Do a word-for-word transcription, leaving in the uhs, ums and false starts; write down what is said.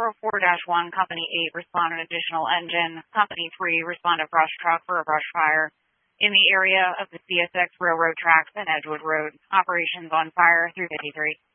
four oh four dash one, Company eight responded additional engine. Company three responded brush truck for a brush fire in the area of the C S X Railroad tracks and Edgewood Road. Operations on fire through fifty-three.